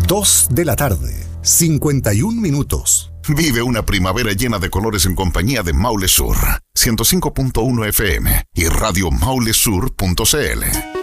2 de la tarde, 51 minutos. Vive una primavera llena de colores en compañía de Maule Sur, 105.1 FM y Radio Maulesur.cl.